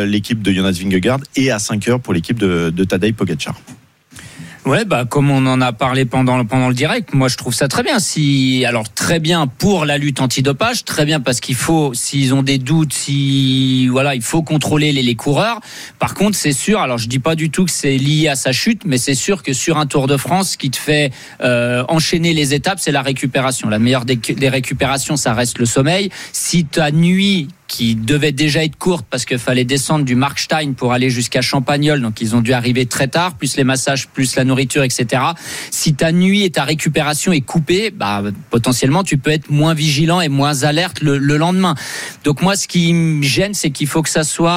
l'équipe de Jonas Vingegaard et à 5h pour l'équipe de Tadej Pogačar. Ouais, comme on en a parlé pendant le direct, moi je trouve ça très bien. Alors très bien pour la lutte antidopage, très bien parce qu'il faut, s'ils ont des doutes, il faut contrôler les coureurs. Par contre, c'est sûr, alors je dis pas du tout que c'est lié à sa chute, mais c'est sûr que sur un Tour de France, ce qui te fait enchaîner les étapes, c'est la récupération. La meilleure des récupérations, ça reste le sommeil. Si ta nuit qui devait déjà être courte parce qu'il fallait descendre du Markstein pour aller jusqu'à Champagnole, donc ils ont dû arriver très tard, plus les massages, plus la nourriture, etc. Si ta nuit et ta récupération est coupée, potentiellement tu peux être moins vigilant et moins alerte le lendemain. Donc moi, ce qui me gêne, c'est qu'il faut que ça soit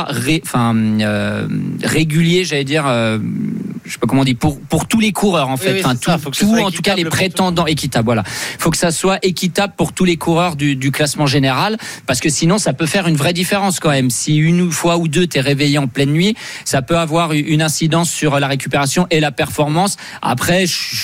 régulier, j'allais dire, je sais pas comment on dit, pour tous les coureurs en fait, oui, en tout cas les prétendants équitables. Voilà, faut que ça soit équitable pour tous les coureurs du classement général, parce que sinon ça peut faire une vraie différence quand même. Si une fois ou deux t'es réveillé en pleine nuit, ça peut avoir une incidence sur la récupération et la performance. Après,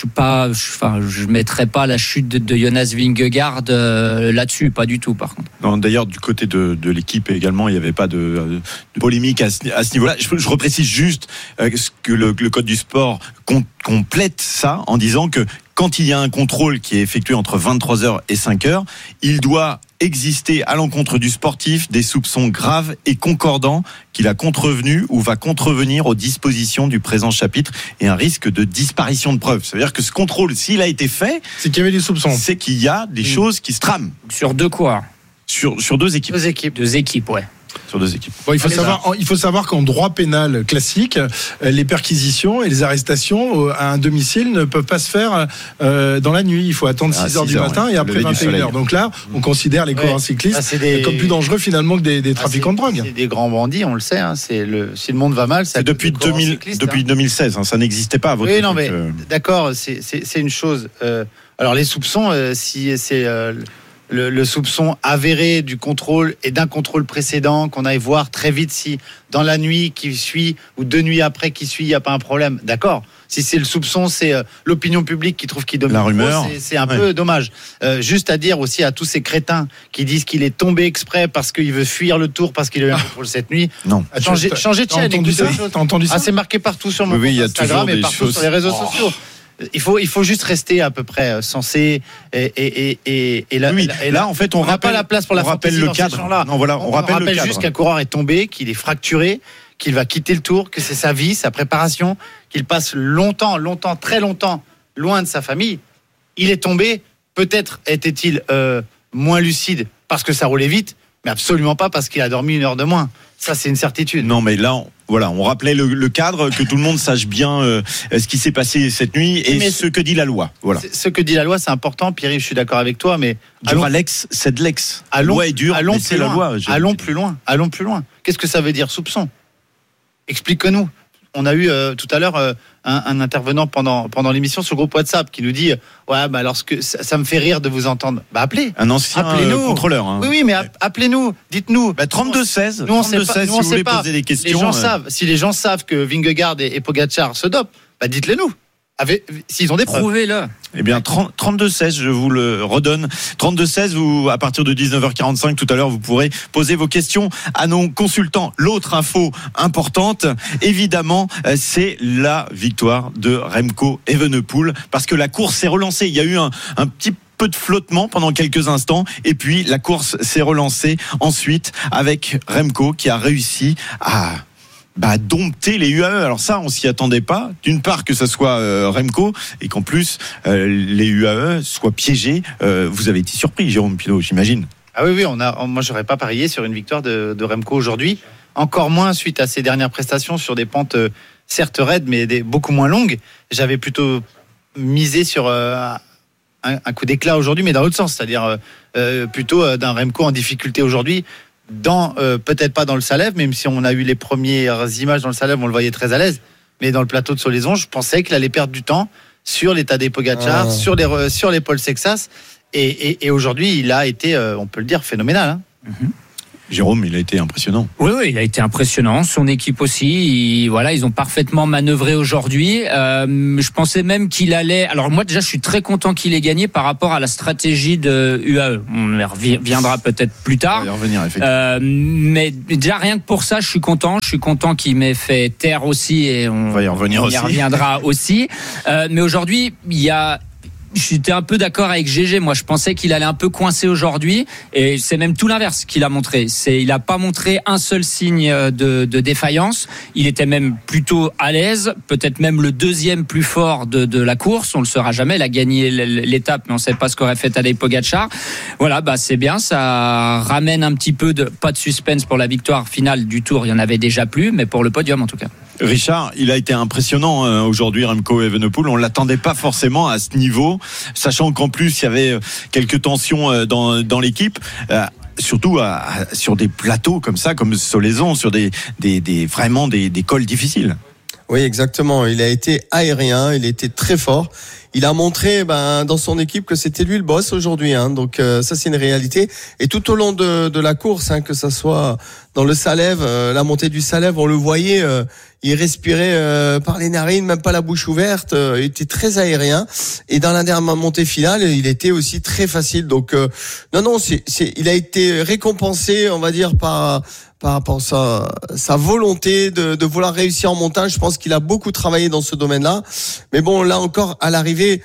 je mettrais pas la chute de Jonas Vingegaard là-dessus, pas du tout par contre. Non, d'ailleurs, du côté de l'équipe également, il n'y avait pas de polémique à ce niveau-là. Je reprécise juste que le code du sport complète ça en disant que quand il y a un contrôle qui est effectué entre 23h et 5h, il doit exister à l'encontre du sportif des soupçons graves et concordants qu'il a contrevenu ou va contrevenir aux dispositions du présent chapitre et un risque de disparition de preuves. Ça veut dire que ce contrôle, s'il a été fait, c'est qu'il y avait des soupçons. C'est qu'il y a des choses qui se trament. Sur deux coureurs. Sur deux équipes. Deux équipes, ouais. Sur deux équipes. Bon, il faut savoir qu'en droit pénal classique, les perquisitions et les arrestations à un domicile ne peuvent pas se faire dans la nuit. Il faut attendre 6h du matin et après 21h. Donc là, on considère les coureurs cyclistes comme plus dangereux finalement que des trafiquants de drogue. C'est des grands bandits, on le sait. Si le monde va mal, c'est depuis 2016. Ça n'existait pas à votre époque. Oui, non, mais d'accord, c'est une chose. Alors les soupçons, si c'est le soupçon avéré du contrôle et d'un contrôle précédent, qu'on aille voir très vite si dans la nuit qui suit ou 2 nuits après qui suit, il n'y a pas un problème, d'accord. Si c'est le soupçon, c'est l'opinion publique qui trouve qu'il domine la rumeur, c'est un peu dommage. Juste à dire aussi à tous ces crétins qui disent qu'il est tombé exprès parce qu'il veut fuir le Tour, parce qu'il a eu un contrôle cette nuit. Non. Changez de chaîne. T'as entendu ça? C'est marqué partout sur mon compte Instagram et partout sur les réseaux sociaux. Il faut juste rester à peu près sensé et là en fait on n'a pas la place pour la rappelle le cadre. Non, voilà, on rappelle juste qu'un coureur est tombé, qu'il est fracturé, qu'il va quitter le Tour, que c'est sa vie, sa préparation, qu'il passe très longtemps loin de sa famille. Il est tombé, peut-être était-il moins lucide parce que ça roulait vite, mais absolument pas parce qu'il a dormi 1 heure de moins. Ça, c'est une certitude. Non, mais là, on rappelait le cadre, que tout le monde sache bien ce qui s'est passé cette nuit et ce que dit la loi. Voilà. Ce que dit la loi, c'est important. Pierre, je suis d'accord avec toi, mais dur à l'ex, c'est de l'ex. La loi est dure, mais c'est la loi. Allons plus loin. Qu'est-ce que ça veut dire, soupçon? Explique-nous. On a eu tout à l'heure un intervenant pendant l'émission sur le groupe WhatsApp qui nous dit ça me fait rire de vous entendre. Appelez. Un ancien contrôleur. Hein. Oui, mais appelez-nous, dites-nous. 32-16. Nous on sait pas. Si vous voulez poser des questions. Si les gens savent que Vingegaard et Pogačar se dopent, dites-le nous. S'ils ont des preuves. Prouvez-le. Eh bien, 32-16, je vous le redonne. 32-16, à partir de 19h45 tout à l'heure, vous pourrez poser vos questions à nos consultants. L'autre info importante, évidemment, c'est la victoire de Remco Evenepoel, parce que la course s'est relancée. Il y a eu un petit peu de flottement pendant quelques instants, et puis la course s'est relancée ensuite avec Remco qui a réussi à dompter les UAE. Alors ça, on s'y attendait pas. D'une part que ça soit Remco et qu'en plus les UAE soient piégés. Vous avez été surpris, Jérôme Pineau, j'imagine. Ah oui, moi j'aurais pas parié sur une victoire de Remco aujourd'hui. Encore moins suite à ses dernières prestations sur des pentes certes raides, mais beaucoup moins longues. J'avais plutôt misé sur un coup d'éclat aujourd'hui, mais dans l'autre sens, c'est-à-dire plutôt d'un Remco en difficulté aujourd'hui. Peut-être pas dans le Salève, même si on a eu les premières images dans le Salève, on le voyait très à l'aise, mais dans le plateau de Solaizon, je pensais qu'il allait perdre du temps sur les Tadej Pogačar, sur les Paul Sexas, et aujourd'hui il a été, on peut le dire, phénoménal. Jérôme, il a été impressionnant. Oui, il a été impressionnant. Son équipe aussi. Ils ont parfaitement manœuvré aujourd'hui. Je pensais même qu'il allait. Alors moi déjà, je suis très content qu'il ait gagné par rapport à la stratégie de UAE. On y reviendra peut-être plus tard. On va y revenir, effectivement. Mais déjà rien que pour ça, je suis content. Je suis content qu'il m'ait fait taire aussi, et on va y revenir aussi. Y reviendra aussi. Mais aujourd'hui, j'étais un peu d'accord avec GG. Moi, je pensais qu'il allait un peu coincer aujourd'hui, et c'est même tout l'inverse qu'il a montré. Il a pas montré un seul signe de défaillance. Il était même plutôt à l'aise, peut-être même le deuxième plus fort de la course. On le saura jamais. Il a gagné l'étape, mais on sait pas ce qu'aurait fait Tadej Pogačar. Voilà, c'est bien. Ça ramène un petit peu pas de suspense pour la victoire finale du Tour. Il y en avait déjà plus, mais pour le podium en tout cas. Richard, il a été impressionnant aujourd'hui, Remco Evenepoel. On l'attendait pas forcément à ce niveau, sachant qu'en plus il y avait quelques tensions dans l'équipe. Surtout sur des plateaux comme ça, comme Solaison, sur vraiment des cols difficiles. Oui, exactement. Il a été aérien, il a été très fort. Il a montré dans son équipe que c'était lui le boss aujourd'hui. Donc ça, c'est une réalité. Et tout au long de la course, que ça soit dans le Salève, la montée du Salève, on le voyait, il respirait par les narines, même pas la bouche ouverte. Il était très aérien. Et dans la dernière montée finale, il était aussi très facile. Donc non, il a été récompensé, on va dire, par rapport à sa volonté de vouloir réussir en montagne. Je pense qu'il a beaucoup travaillé dans ce domaine-là. Mais bon, là encore, à l'arrivée,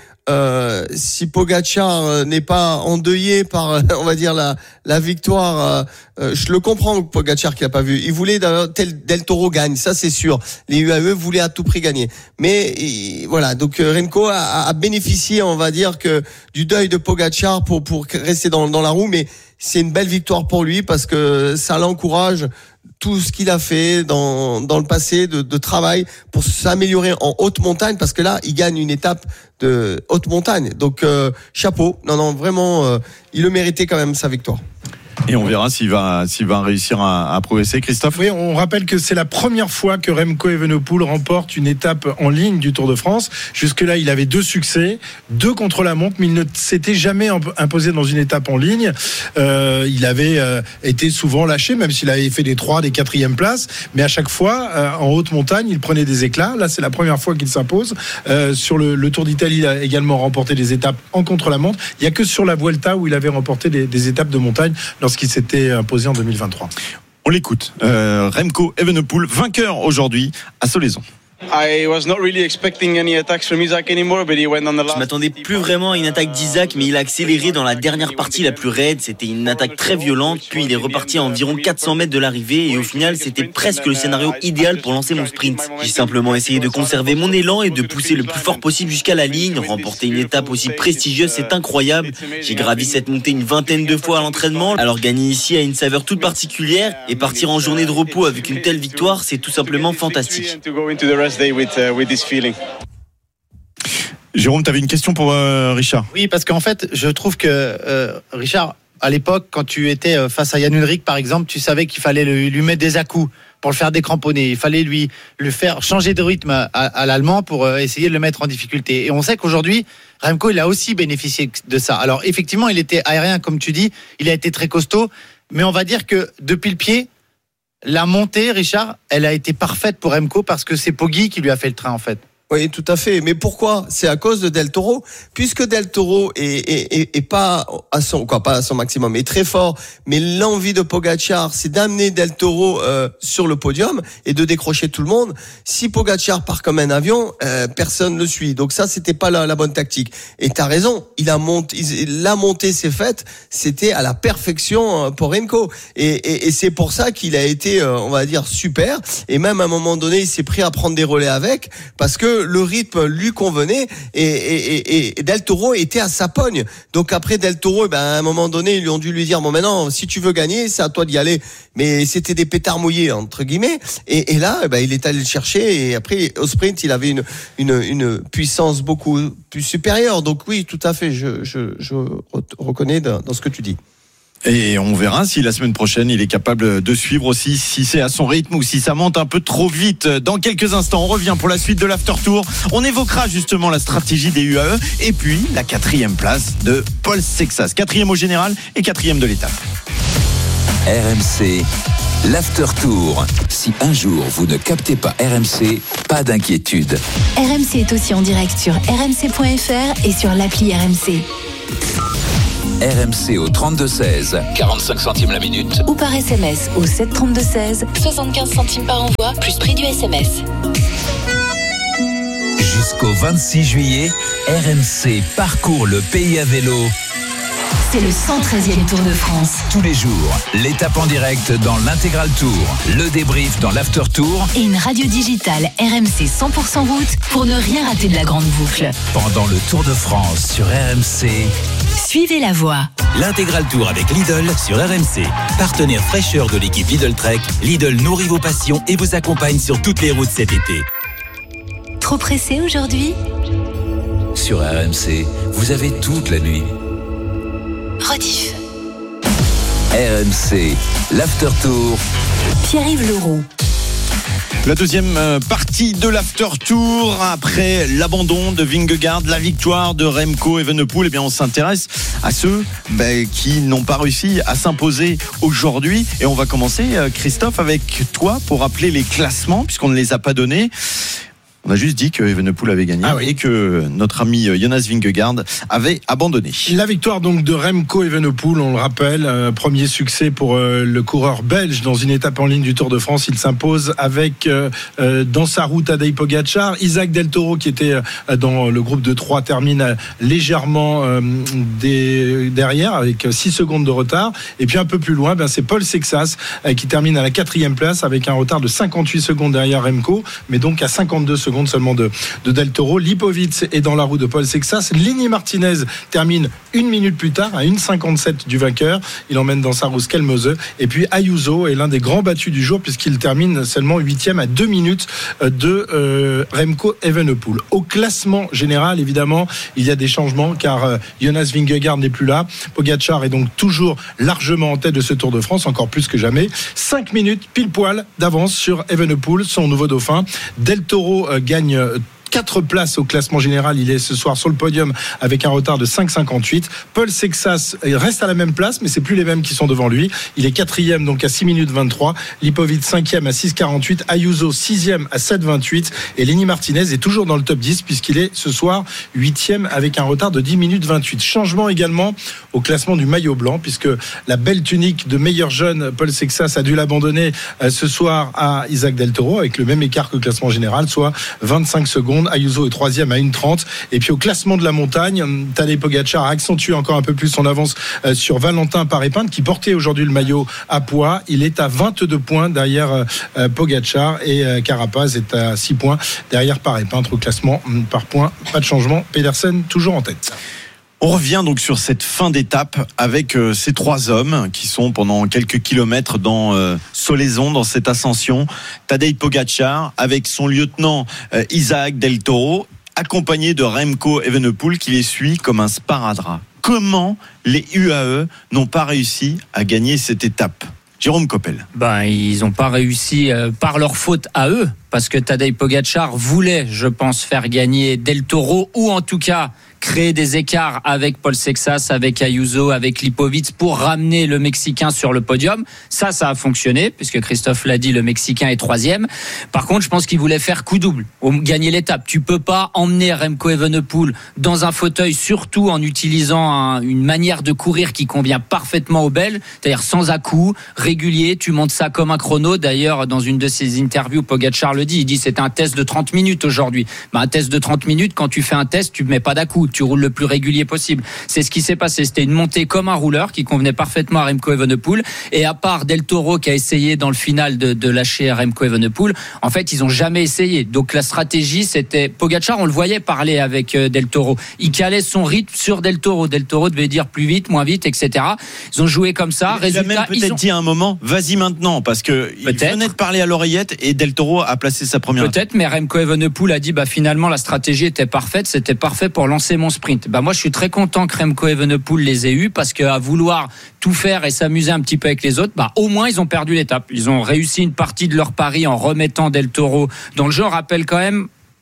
si Pogačar n'est pas endeuillé par, on va dire, la victoire, je le comprends, Pogačar qui l'a pas vu. Il voulait Del Toro gagne, ça c'est sûr. Les UAE voulaient à tout prix gagner. Mais voilà, donc Remco a bénéficié, on va dire, que du deuil de Pogačar pour rester dans la roue. Mais c'est une belle victoire pour lui parce que ça l'encourage, tout ce qu'il a fait dans le passé de travail pour s'améliorer en haute montagne, parce que là il gagne une étape de haute montagne. Donc chapeau, non vraiment il le méritait quand même, sa victoire. Et on verra s'il va réussir à progresser, Christophe. Oui, on rappelle que c'est la première fois que Remco Evenepoel remporte une étape en ligne du Tour de France. Jusque-là, il avait 2 succès, 2 contre la montre, mais il ne s'était jamais imposé dans une étape en ligne. Il avait été souvent lâché, même s'il avait fait des 3, des 4e places. Mais à chaque fois, en haute montagne, il prenait des éclats. Là, c'est la première fois qu'il s'impose. Sur le Tour d'Italie, il a également remporté des étapes en contre-la-montre. Il n'y a que sur la Vuelta où il avait remporté des étapes de montagne lorsqu'il s'était imposé en 2023. On l'écoute. Remco Evenepoel, vainqueur aujourd'hui à Solaison. Je m'attendais plus vraiment à une attaque d'Isaac, mais il a accéléré dans la dernière partie la plus raide. C'était une attaque très violente, puis il est reparti à environ 400 mètres de l'arrivée, et au final c'était presque le scénario idéal pour lancer mon sprint. J'ai simplement essayé de conserver mon élan et de pousser le plus fort possible jusqu'à la ligne. Remporter une étape aussi prestigieuse, c'est incroyable. J'ai gravi cette montée une vingtaine de fois à l'entraînement, alors gagner ici a une saveur toute particulière, et partir en journée de repos avec une telle victoire, c'est tout simplement fantastique. Jérôme, tu avais une question pour Richard. Oui, parce qu'en fait, je trouve que Richard, à l'époque, quand tu étais face à Jan Ullrich, par exemple, tu savais qu'il fallait lui mettre des à-coups pour le faire décramponner. Il fallait lui faire changer de rythme à l'allemand pour essayer de le mettre en difficulté. Et on sait qu'aujourd'hui, Remco, il a aussi bénéficié de ça. Alors, effectivement, il était aérien, comme tu dis. Il a été très costaud. Mais on va dire que depuis le pied, la montée, Richard, elle a été parfaite pour Remco parce que c'est Poggi qui lui a fait le train, en fait. Oui, tout à fait. Mais pourquoi ? C'est à cause de Del Toro. Puisque Del Toro est pas à son maximum, est très fort. Mais l'envie de Pogačar, c'est d'amener Del Toro sur le podium et de décrocher tout le monde. Si Pogačar part comme un avion, personne ne le suit. Donc ça, c'était pas la bonne tactique. Et t'as raison. La montée s'est faite. C'était à la perfection pour Remco. Et c'est pour ça qu'il a été, on va dire, super. Et même à un moment donné, il s'est pris à prendre des relais avec, parce que le rythme lui convenait et Del Toro était à sa pogne. Donc après Del Toro, à un moment donné, ils lui ont dû lui dire bon, maintenant, si tu veux gagner, c'est à toi d'y aller. Mais c'était des pétards mouillés entre guillemets. Et là, il est allé le chercher. Et après au sprint, il avait une puissance beaucoup plus supérieure. Donc oui, tout à fait, je reconnais dans ce que tu dis. Et on verra si la semaine prochaine il est capable de suivre aussi, si c'est à son rythme ou si ça monte un peu trop vite. Dans quelques instants, on revient pour la suite de l'After Tour. On évoquera justement la stratégie des UAE et puis la 4e place de Paul Sexas, 4e au général et 4e de l'étape. RMC, l'After Tour. Si un jour vous ne captez pas RMC, pas d'inquiétude. RMC est aussi en direct sur rmc.fr et sur l'appli RMC. RMC au 32-16, 45 centimes la minute. Ou par SMS au 732-16, 75 centimes par envoi, plus prix du SMS. Jusqu'au 26 juillet, RMC parcourt le pays à vélo. C'est le 113e Tour de France. Tous les jours, l'étape en direct dans l'Intégral Tour, le débrief dans l'After Tour et une radio digitale RMC 100% route pour ne rien rater de la grande boucle. Pendant le Tour de France sur RMC, suivez la voie. L'Intégral Tour avec Lidl sur RMC. Partenaire fraîcheur de l'équipe Lidl Trek, Lidl nourrit vos passions et vous accompagne sur toutes les routes cet été. Trop pressé aujourd'hui ? Sur RMC, vous avez toute la nuit. Rediff. RMC, l'After Tour. Pierre-Yves Leroux. La deuxième partie de l'After Tour, après l'abandon de Vingegaard, la victoire de Remco Evenepoel, eh bien on s'intéresse à ceux qui n'ont pas réussi à s'imposer aujourd'hui. Et on va commencer, Christophe, avec toi pour rappeler les classements, puisqu'on ne les a pas donnés. On a juste dit que Evenepoel avait gagné et que notre ami Jonas Vingegaard avait abandonné. La victoire donc de Remco Evenepoel, on le rappelle, premier succès pour le coureur belge dans une étape en ligne du Tour de France. Il s'impose avec dans sa route Tadej Pogačar. Isaac Del Toro qui était dans le groupe de 3 termine légèrement derrière avec 6 secondes de retard. Et puis un peu plus loin, c'est Paul Sexas qui termine à la 4e place avec un retard de 58 secondes derrière Remco, mais donc à 52 secondes seulement de Del Toro. Lipovic est dans la roue de Paul Sexas. Lenny Martinez termine 1 minute plus tard à 1,57 du vainqueur. Il emmène dans sa roue Skelmose. Et puis Ayuso est l'un des grands battus du jour puisqu'il termine seulement 8e à 2 minutes de Remco Evenepoel. Au classement général, évidemment, il y a des changements car Jonas Vingegaard n'est plus là. Pogačar est donc toujours largement en tête de ce Tour de France, encore plus que jamais. 5 minutes pile poil d'avance sur Evenepoel, son nouveau dauphin. Del Toro gagne 4 places au classement général. Il est ce soir sur le podium avec un retard de 5,58. Paul Sexas reste à la même place, mais c'est plus les mêmes qui sont devant lui. Il est 4e donc à 6 minutes 23. Lipovic 5e à 6,48. Ayuso 6e à 7,28. Et Lenny Martinez est toujours dans le top 10 puisqu'il est ce soir 8e avec un retard de 10 minutes 28. Changement également au classement du maillot blanc puisque la belle tunique de meilleur jeune Paul Sexas a dû l'abandonner ce soir à Isaac Del Toro avec le même écart que le classement général, soit 25 secondes. Ayuso est 3e à 1,30. Et puis au classement de la montagne, Tadej Pogačar a accentué encore un peu plus son avance sur Valentin Paré-Pinte qui portait aujourd'hui le maillot à poids. Il est à 22 points derrière Pogačar et Carapaz est à 6 points derrière Paré-Pinte au classement par points. Pas de changement. Pedersen toujours en tête. On revient donc sur cette fin d'étape avec ces 3 hommes qui sont pendant quelques kilomètres dans Solaizon, dans cette ascension. Tadej Pogačar avec son lieutenant Isaac Del Toro, accompagné de Remco Evenepoel qui les suit comme un sparadrap. Comment les UAE n'ont pas réussi à gagner cette étape ? Jérôme Coppel. Ils n'ont pas réussi par leur faute à eux, parce que Tadej Pogačar voulait, je pense, faire gagner Del Toro, ou en tout cas créer des écarts avec Paul Sexas, avec Ayuso, avec Lipovic pour ramener le Mexicain sur le podium. Ça a fonctionné, puisque Christophe l'a dit, le Mexicain est 3e. Par contre, je pense qu'il voulait faire coup double, gagner l'étape. Tu peux pas emmener Remco Evenepoel dans un fauteuil, surtout en utilisant une manière de courir qui convient parfaitement aux Belges, c'est-à-dire sans à-coups, régulier. Tu montes ça comme un chrono. D'ailleurs, dans une de ses interviews, Pogačar le dit, il dit c'est un test de 30 minutes aujourd'hui. Un test de 30 minutes, quand tu fais un test, tu mets pas d'à-coups. Tu roules le plus régulier possible. C'est ce qui s'est passé. C'était une montée comme un rouleur qui convenait parfaitement à Remco Evenepoel. Et à part Del Toro qui a essayé dans le final de lâcher Remco Evenepoel, en fait, ils ont jamais essayé. Donc la stratégie, c'était Pogačar, on le voyait parler avec Del Toro. Il calait son rythme sur Del Toro. Del Toro devait dire plus vite, moins vite, etc. Ils ont joué comme ça. Il a même peut-être dit à un moment, vas-y maintenant, parce que il venait de parler à l'oreillette et Del Toro a placé sa première. Peut-être, mais Remco Evenepoel a dit, finalement, la stratégie était parfaite. C'était parfait pour lancer mon sprint. Moi, je suis très content que Remco Evenepoel les ait eus parce qu'à vouloir tout faire et s'amuser un petit peu avec les autres, au moins ils ont perdu l'étape. Ils ont réussi une partie de leur pari en remettant Del Toro dans le jeu. On rappelle quand même,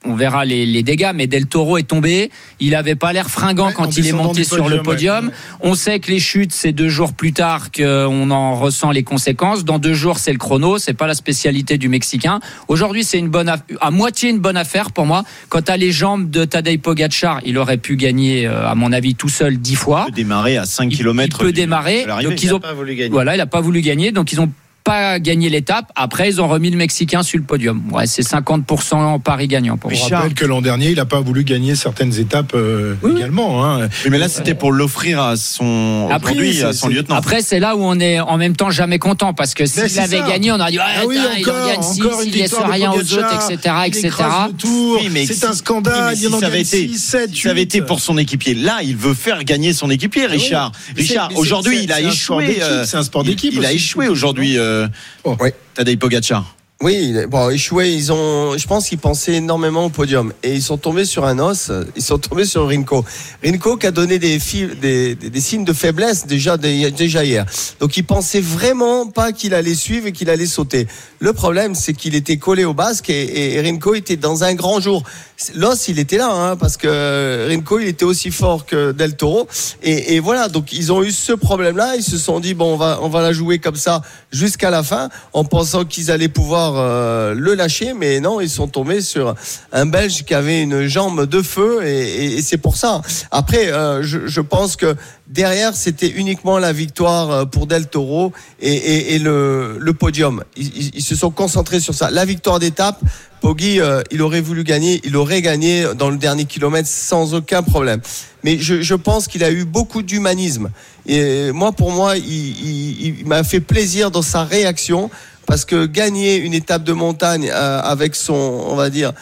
on verra les dégâts, mais Del Toro est tombé. Il avait pas l'air fringant quand il est monté sur le podium. On sait que les chutes, c'est 2 jours plus tard qu'on en ressent les conséquences. Dans 2 jours, c'est le chrono. C'est pas la spécialité du Mexicain. Aujourd'hui, c'est à moitié une bonne affaire pour moi. Quant à les jambes de Tadej Pogačar, il aurait pu gagner, à mon avis, tout seul 10 fois. Il peut démarrer à 5 km. Il peut démarrer. Donc il a pas voulu gagner. Voilà, il a pas voulu gagner. Donc ils ont pas gagné l'étape. Après, ils ont remis le Mexicain sur le podium. Ouais, c'est 50% pari gagnant pour Richard. Je rappelle que l'an dernier, il n'a pas voulu gagner certaines étapes également. Hein. Oui, mais là, c'était pour l'offrir à son lieutenant. Après, c'est là où on est en même temps jamais content parce que s'il avait gagné, on aurait dit il en gagne 6, il laisse rien aux autres, etc. Oui, mais c'est un scandale. Si ça avait été pour son équipier, là, il veut faire gagner son équipier, Richard. Richard, aujourd'hui, il a échoué. C'est un sport d'équipe. Il a échoué aujourd'hui. Tadej Pogačar. Oui, échoué. Je pense qu'ils pensaient énormément au podium et ils sont tombés sur un os. Ils sont tombés sur Rinko qui a donné des signes de faiblesse déjà hier. Donc ils pensaient vraiment pas qu'il allait suivre et qu'il allait sauter. Le problème, c'est qu'il était collé au basque et Rinko était dans un grand jour. L'os, il était là, parce que Rinko, il était aussi fort que Del Toro et voilà. Donc ils ont eu ce problème-là. Ils se sont dit on va la jouer comme ça jusqu'à la fin, en pensant qu'ils allaient pouvoir le lâcher, mais non, ils sont tombés sur un Belge qui avait une jambe de feu et c'est pour ça. Après, je pense que derrière, c'était uniquement la victoire pour Del Toro et le podium. Ils se sont concentrés sur ça. La victoire d'étape, Poggi, il aurait voulu gagner, il aurait gagné dans le dernier kilomètre sans aucun problème. Mais je pense qu'il a eu beaucoup d'humanisme. Et pour moi, il m'a fait plaisir dans sa réaction. Parce que gagner une étape de montagne avec son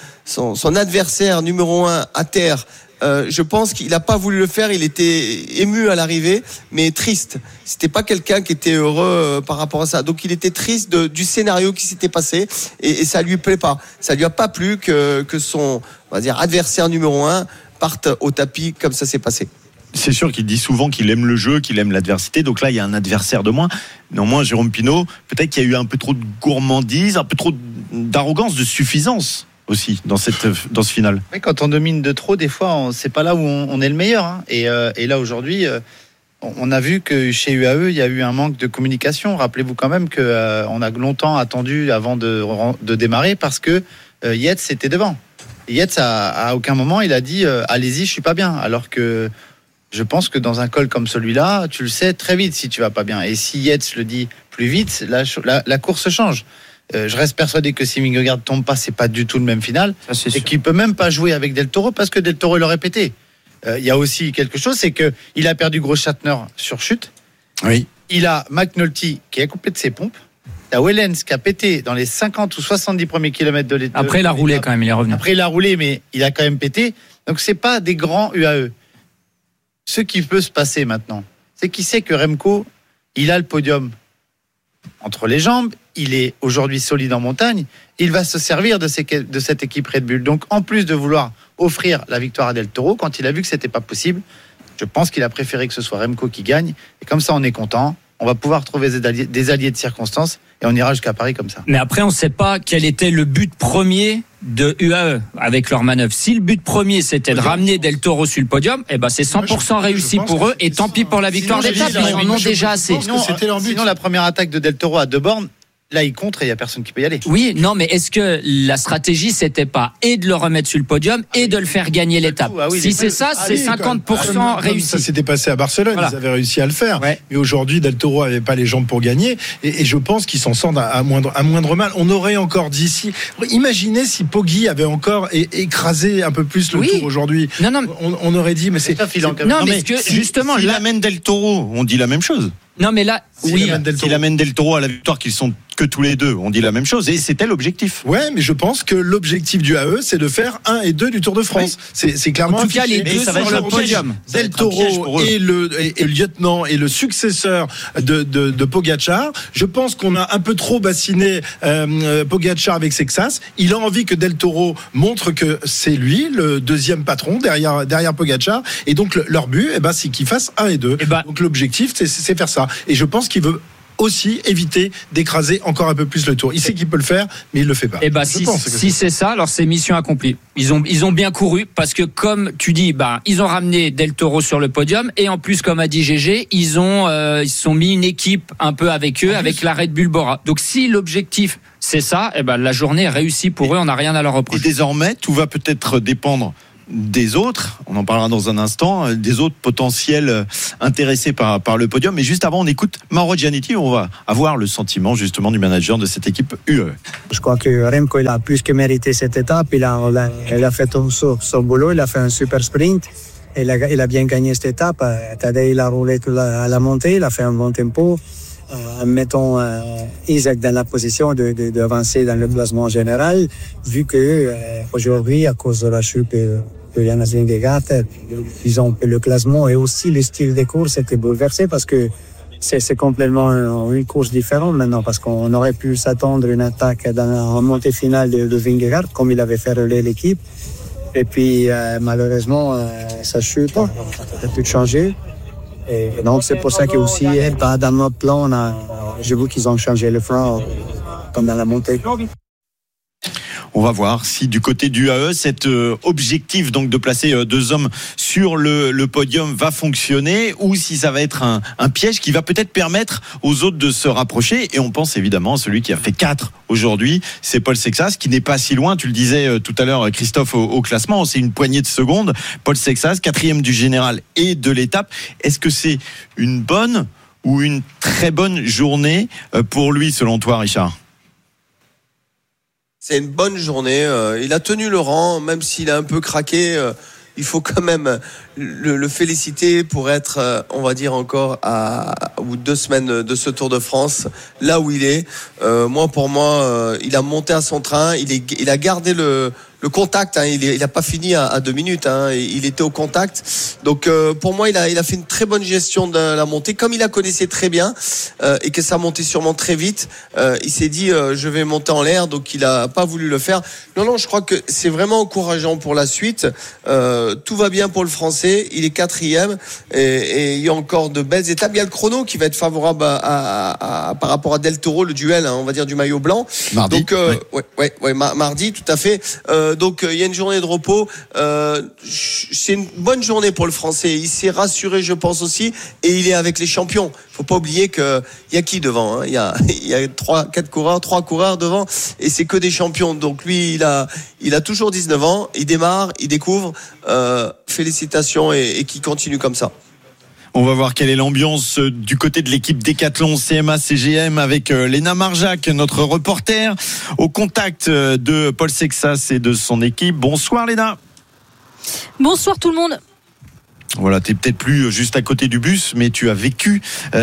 adversaire numéro 1 à terre, je pense qu'il n'a pas voulu le faire. Il était ému à l'arrivée, mais triste. C'était pas quelqu'un qui était heureux par rapport à ça. Donc il était triste du scénario qui s'était passé et ça lui plaît pas. Ça lui a pas plu que son adversaire numéro 1 parte au tapis comme ça s'est passé. C'est sûr qu'il dit souvent qu'il aime le jeu, qu'il aime l'adversité. Donc là, il y a un adversaire de moins. Néanmoins, Jérôme Pinault, peut-être qu'il y a eu un peu trop de gourmandise, un peu trop d'arrogance, de suffisance aussi dans ce final. Oui, quand on domine de trop, des fois, c'est pas là où on est le meilleur. Et là, aujourd'hui, on a vu que chez UAE, il y a eu un manque de communication. Rappelez-vous quand même qu'on a longtemps attendu avant de démarrer parce que Yates était devant. Yates, à aucun moment, il a dit allez-y, je suis pas bien. Alors que je pense que dans un col comme celui-là, tu le sais très vite si tu vas pas bien. Et si Yates le dit plus vite, la course change. Je reste persuadé que si Vingegaard tombe pas, c'est pas du tout le même final. Et qu'il peut même pas jouer avec Del Toro parce que Del Toro l'aurait pété. Il y a aussi quelque chose, c'est que il a perdu Großschartner sur chute. Oui. Il a McNulty qui a coupé de ses pompes. Il y a Wellens qui a pété dans les 50 ou 70 premiers kilomètres de l'étape. Après, il a roulé quand même, il est revenu. Après, il a roulé, mais il a quand même pété. Donc, c'est pas des grands UAE. Ce qui peut se passer maintenant, c'est qu'il sait que Remco, il a le podium entre les jambes, il est aujourd'hui solide en montagne, il va se servir de cette équipe Red Bull. Donc en plus de vouloir offrir la victoire à Del Toro, quand il a vu que c'était pas possible, je pense qu'il a préféré que ce soit Remco qui gagne, et comme ça on est content, on va pouvoir trouver des alliés de circonstances, et on ira jusqu'à Paris comme ça. Mais après on ne sait pas quel était le but premier de UAE avec leur manœuvre. Si le but premier c'était de ramener Del Toro sur le podium, c'est 100% réussi pour eux et tant pis pour la victoire d'étape, ils en ont déjà assez. Sinon la première attaque de Del Toro à 2 bornes, là il contre et il n'y a personne qui peut y aller. Oui, non, mais est-ce que la stratégie c'était pas et de le remettre sur le podium et de le faire gagner l'étape? Si c'est ça, c'est 50% réussi. Ça s'était passé à Barcelone, ils avaient réussi à le faire. Ouais. Mais aujourd'hui, Del Toro avait pas les jambes pour gagner et je pense qu'ils s'en sortent à moindre mal. On aurait encore dit imaginez si Poggi avait encore écrasé un peu plus le tour aujourd'hui. Non, on aurait dit mais c'est pas filant. Non, mais justement, s'il amène Del Toro, on dit la même chose. Non, mais là, s'il amène Del Toro à la victoire, qu'ils sont que tous les deux, on dit la même chose, et c'était l'objectif. Ouais, mais je pense que l'objectif du AE, c'est de faire 1 et 2 du Tour de France. Oui. C'est clairement. En tout cas, les deux sur le podium. Del Toro et le lieutenant et le successeur de Pogačar. Je pense qu'on a un peu trop bassiné Pogačar avec Sexas. Il a envie que Del Toro montre que c'est lui le deuxième patron derrière Pogačar, et donc leur but, c'est qu'il fasse 1 et 2. Donc l'objectif, c'est faire ça. Et je pense qu'il veut aussi éviter d'écraser encore un peu plus le Tour. Il sait qu'il peut le faire, mais il le fait pas. Et si c'est ça, alors c'est mission accomplie. Ils ont bien couru parce que comme tu dis, ils ont ramené Del Toro sur le podium et en plus, comme a dit GG, ils sont mis une équipe un peu avec eux, avec la Red Bull Bora. Donc si l'objectif c'est ça, la journée est réussie pour eux, on n'a rien à leur reprocher. Et désormais, tout va peut-être dépendre des autres, on en parlera dans un instant, des autres potentiels intéressés par le podium. Mais juste avant, on écoute Mauro Giannetti, on va avoir le sentiment justement du manager de cette équipe UE. Je crois que Remco il a plus que mérité cette étape, il a fait son boulot, il a fait un super sprint, il a bien gagné cette étape. Tadej il a roulé à la montée, il a fait un bon tempo, en mettant Isaac dans la position d'avancer dans le classement général, vu que aujourd'hui, à cause de la chute de Jonas Vingegaard, disons que le classement et aussi le style des courses était bouleversé parce que c'est complètement une course différente maintenant, parce qu'on aurait pu s'attendre à une attaque dans la montée finale de Vingegaard, comme il avait fait relayer l'équipe. Et puis, malheureusement, ça chute, ça a pu changer. Et donc, c'est pour ça que aussi, dans notre plan, j'ai vu qu'ils ont changé le frein comme dans la montée. On va voir si du côté du AE, cet objectif donc de placer deux hommes sur le podium va fonctionner, ou si ça va être un piège qui va peut-être permettre aux autres de se rapprocher. Et on pense évidemment à celui qui a fait 4 aujourd'hui, c'est Paul Sexas, qui n'est pas si loin, tu le disais tout à l'heure Christophe, au classement, c'est une poignée de secondes. Paul Sexas, 4e du général et de l'étape. Est-ce que c'est une bonne ou une très bonne journée pour lui selon toi, Richard ? C'est une bonne journée. Il a tenu le rang, même s'il a un peu craqué. Il faut quand même le féliciter pour être, on va dire, encore à 2 semaines de ce Tour de France, là où il est. Pour moi, il a monté à son train. Il a gardé le contact, il a pas fini à 2 minutes, il était au contact. Donc pour moi, il a fait une très bonne gestion de la montée, comme il la connaissait très bien et que ça montait sûrement très vite. Il s'est dit je vais monter en l'air, donc il a pas voulu le faire. Non, je crois que c'est vraiment encourageant pour la suite. Tout va bien pour le Français, il est 4e et il y a encore de belles étapes. Il y a le chrono qui va être favorable par rapport à Del Toro, le duel, on va dire du maillot blanc. Mardi. Donc mardi, tout à fait. Donc il y a une journée de repos. C'est une bonne journée pour le Français. Il s'est rassuré, je pense aussi, et il est avec les champions. Faut pas oublier que il y a qui devant. Il y a 3 coureurs devant, et c'est que des champions. Donc lui, il a toujours 19 ans. Il démarre, il découvre. Félicitations et qui continue comme ça. On va voir quelle est l'ambiance du côté de l'équipe Décathlon CMA CGM avec Léna Marjac, notre reporter, au contact de Paul Sexas et de son équipe. Bonsoir Léna. Bonsoir tout le monde. Voilà, t'es peut-être plus juste à côté du bus, mais tu as vécu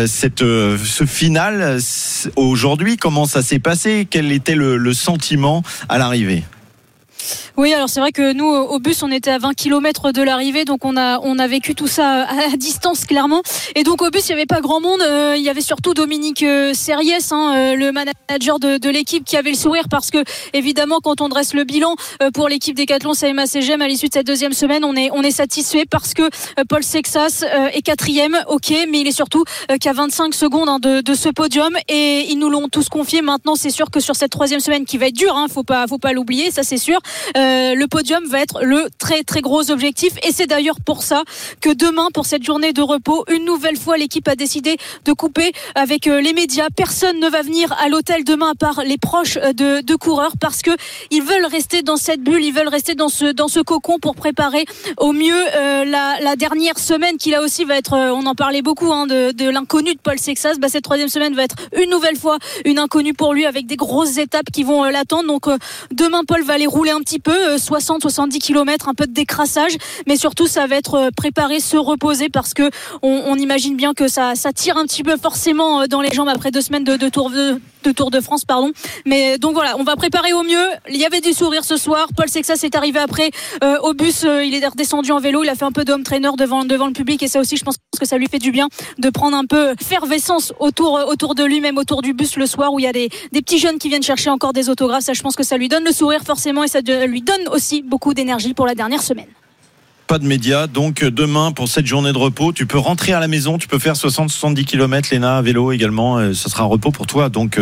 ce final aujourd'hui. Comment ça s'est passé ? Quel était le sentiment à l'arrivée ? Oui, alors c'est vrai que nous au bus on était à 20 km de l'arrivée, donc on a vécu tout ça à distance clairement. Et donc au bus il y avait pas grand monde, il y avait surtout Dominique Serriès, le manager de l'équipe, qui avait le sourire, parce que évidemment quand on dresse le bilan pour l'équipe Décathlon CMA CGM à l'issue de cette 2e semaine, on est satisfait parce que Paul Sexas est 4e, ok, mais il est surtout qu'à 25 secondes de ce podium, et ils nous l'ont tous confié. Maintenant c'est sûr que sur cette 3e semaine qui va être dure, faut pas l'oublier, ça c'est sûr. Le podium va être le très très gros objectif, et c'est d'ailleurs pour ça que demain, pour cette journée de repos, une nouvelle fois l'équipe a décidé de couper avec les médias. Personne ne va venir à l'hôtel demain à part les proches de coureurs, parce que ils veulent rester dans cette bulle, ils veulent rester dans ce cocon pour préparer au mieux la dernière semaine qui là aussi va être, on en parlait beaucoup de l'inconnu de Paul Sexas. Cette 3e semaine va être une nouvelle fois une inconnue pour lui, avec des grosses étapes qui vont l'attendre. Donc demain Paul va aller rouler un petit peu, 60-70 km, un peu de décrassage, mais surtout ça va être préparer, se reposer, parce que on imagine bien que ça tire un petit peu forcément dans les jambes après 2 semaines de Tour de France, pardon. Mais donc voilà, on va préparer au mieux. Il y avait du sourire ce soir. Paul Sexas est arrivé après au bus, il est redescendu en vélo, il a fait un peu de home trainer devant le public, et ça aussi je pense que ça lui fait du bien de prendre un peu d'effervescence autour de lui, même autour du bus le soir, où il y a des petits jeunes qui viennent chercher encore des autographes. Ça, je pense que ça lui donne le sourire forcément, et ça lui donne aussi beaucoup d'énergie pour la dernière semaine. pas de médias. Donc demain, pour cette journée de repos, tu peux rentrer à la maison, tu peux faire 60-70 km, Léna, à vélo également. Ce sera un repos pour toi. Donc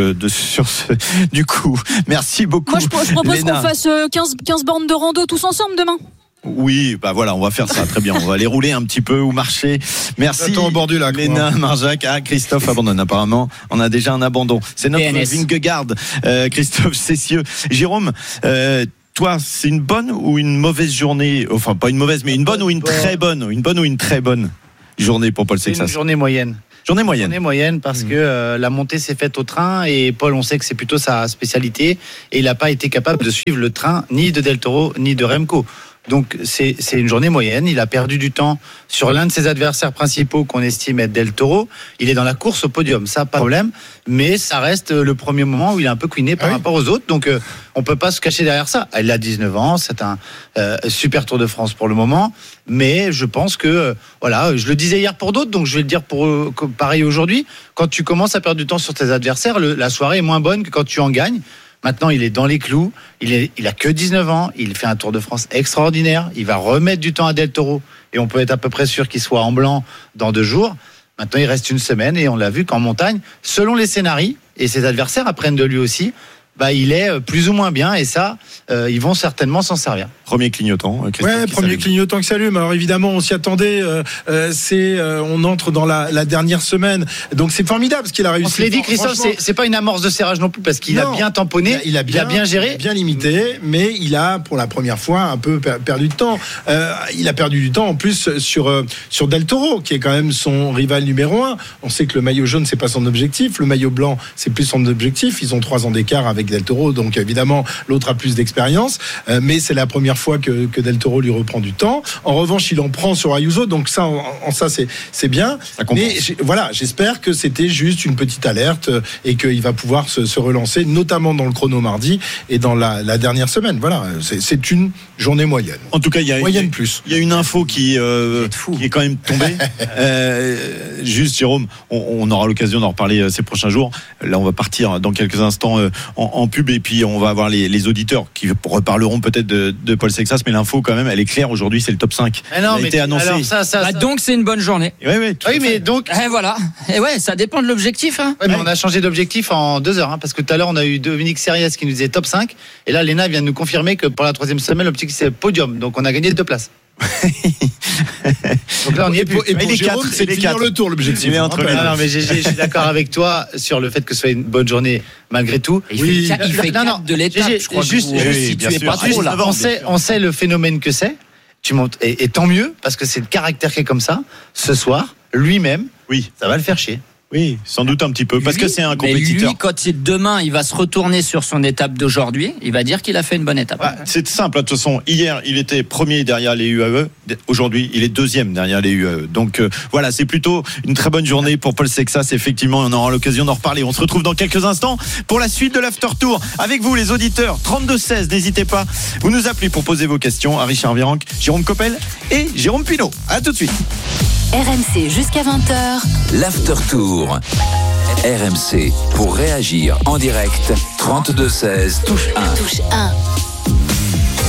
du coup, merci beaucoup. Moi, je propose Léna. Qu'on fasse 15 bornes de rando tous ensemble demain. Oui, bah voilà, on va faire ça très bien. On va aller rouler un petit peu ou marcher. Merci. Au bord du lac, Léna, Marjac. Christophe abandonne apparemment. On a déjà un abandon. C'est notre Vingegaard, Christophe Cessieux. Jérôme, toi, c'est une bonne ou une mauvaise journée? Enfin, pas une mauvaise, mais une bonne ou une très bonne? Une bonne ou une très bonne journée pour Paul Sexas? Une journée moyenne. Journée moyenne parce que la montée s'est faite au train et Paul, on sait que c'est plutôt sa spécialité et il n'a pas été capable de suivre le train ni de Del Toro ni de Remco. Donc c'est une journée moyenne. Il a perdu du temps sur l'un de ses adversaires principaux qu'on estime être Del Toro. Il est dans la course au podium, ça pas de problème. Mais ça reste le premier moment où il est un peu couiné par rapport aux autres. Donc on peut pas se cacher derrière ça. Il a 19 ans, c'est un super Tour de France pour le moment. Mais je pense que voilà, je le disais hier pour d'autres, donc je vais le dire pour pareil aujourd'hui. Quand tu commences à perdre du temps sur tes adversaires, la soirée est moins bonne que quand tu en gagnes. Maintenant, il est dans les clous. Il a que 19 ans. Il fait un Tour de France extraordinaire. Il va remettre du temps à Del Toro. Et on peut être à peu près sûr qu'il soit en blanc dans 2 jours. Maintenant, il reste une semaine. Et on l'a vu qu'en montagne, selon les scénarios, et ses adversaires apprennent de lui aussi, il est plus ou moins bien. Et ça, ils vont certainement s'en servir. Premier clignotant. Premier clignotant qui s'allume. Alors évidemment, on s'y attendait. On entre dans la dernière semaine. Donc c'est formidable ce qu'il a réussi. On se l'est dit, Christophe, c'est pas une amorce de serrage non plus parce qu'il a bien tamponné, il a bien géré. Bien limité, mais il a pour la première fois un peu perdu de temps. Il a perdu du temps en plus sur Del Toro, qui est quand même son rival numéro 1. On sait que le maillot jaune, c'est pas son objectif. Le maillot blanc, c'est plus son objectif. Ils ont 3 ans d'écart avec Del Toro, donc évidemment l'autre a plus d'expérience, mais c'est la première fois que Del Toro lui reprend du temps. En revanche, il en prend sur Ayuso, donc ça, ça c'est bien. Mais j'espère que c'était juste une petite alerte et qu'il va pouvoir se relancer, notamment dans le chrono mardi et dans la dernière semaine. Voilà, c'est une journée moyenne. En tout cas, il y a une info qui est quand même tombée. Juste, Jérôme, on aura l'occasion d'en reparler ces prochains jours. Là, on va partir dans quelques instants en pub et puis on va avoir les auditeurs qui reparleront peut-être de Paul Sexas, mais l'info quand même elle est claire aujourd'hui, c'est le top 5. Mais non, été annoncé. Alors donc c'est une bonne journée. Mais donc voilà. Et ça dépend de l'objectif. Mais on a changé d'objectif en 2 heures parce que tout à l'heure on a eu Dominique Serriès qui nous disait top 5 et là Léna vient de nous confirmer que pour la 3e semaine l'objectif c'est podium. Donc on a gagné 2 places. Donc là on y est plus. Et pour Jérôme, c'est de finir le tour l'objectif. Non, mais je suis d'accord avec toi sur le fait que ce soit une bonne journée malgré tout. Il fait 4 de l'étape, je crois. Juste, on sait le phénomène que c'est. Tu montes et tant mieux parce que c'est le caractère qui est comme ça. Ce soir, lui-même, ça va le faire chier. Oui, sans doute un petit peu, parce que c'est un compétiteur. Mais lui, quand demain, il va se retourner sur son étape d'aujourd'hui, il va dire qu'il a fait une bonne étape. C'est simple, de toute façon. Hier, il était premier derrière les UAE. Aujourd'hui, il est 2e derrière les UAE. Donc voilà, c'est plutôt une très bonne journée pour Paul Sexas. Effectivement, on aura l'occasion d'en reparler. On se retrouve dans quelques instants pour la suite de l'After Tour. Avec vous, les auditeurs, 32-16, n'hésitez pas. Vous nous appelez pour poser vos questions à Richard Virenque, Jérôme Coppel et Jérôme Pinault. À tout de suite. RMC jusqu'à 20h. L'After Tour. RMC pour réagir en direct. 32-16 touche 1. Touche 1.